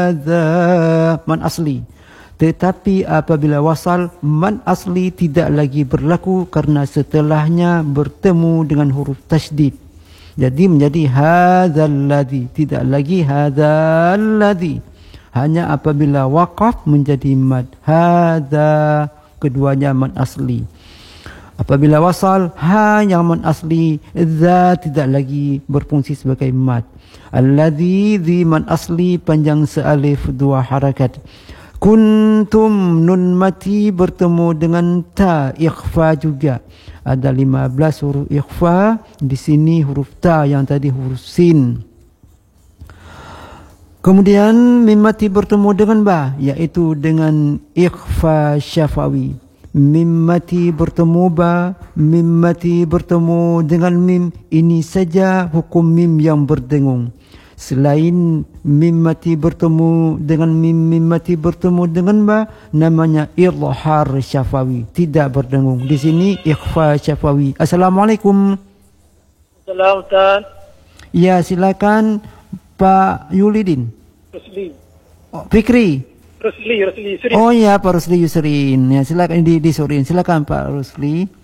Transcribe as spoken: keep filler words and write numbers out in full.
hadza man asli. Tetapi apabila wasal, man asli tidak lagi berlaku karena setelahnya bertemu dengan huruf tasydid. Jadi menjadi hadzal ladzi, tidak lagi hadzal ladzi. Hanya apabila waqaf menjadi mad. Hadza, keduanya man asli. Apabila wasal, ha yang man asli, za tidak lagi berfungsi sebagai mad. Alladzi, zi man asli panjang sealif dua harakat. Kuntum, nun mati bertemu dengan ta, ikhfa juga. Ada lima belas huruf ikhfa, di sini huruf ta, yang tadi huruf sin. Kemudian mim mati bertemu dengan ba, yaitu dengan ikhfa syafawi. Mim mati bertemu ba, mim mati bertemu dengan mim. Ini saja hukum mim yang berdengung. Selain mim mati bertemu dengan mim, mim mati bertemu dengan ba, namanya idhar syafawi, tidak berdengung. Di sini ikhfa syafawi. Assalamualaikum. Assalamualaikum. Ya, silakan Pak Yulidin. Rusli. Oh, Fikri. Rusli, Rusli Yusrin. Oh ya, Pak Rusli Yusrin. Ya, silakan di di Surin. Silakan Pak Rusli.